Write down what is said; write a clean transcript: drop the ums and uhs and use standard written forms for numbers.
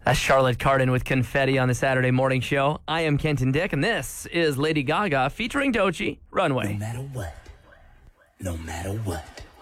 That's Charlotte Cardin with Confetti on the Saturday morning show. I am Kenton Dick, and this is Lady Gaga featuring Doechii, Runway. No matter what.